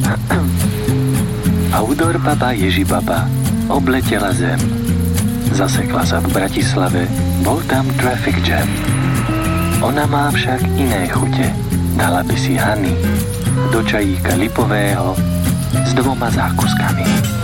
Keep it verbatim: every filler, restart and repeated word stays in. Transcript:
Outdoor baba Ježibaba obletela zem. Zasekla sa v Bratislave, bol tam traffic jam. Ona má však iné chute. Dala by si Hany do čajíka lipového s dvoma zákuskami.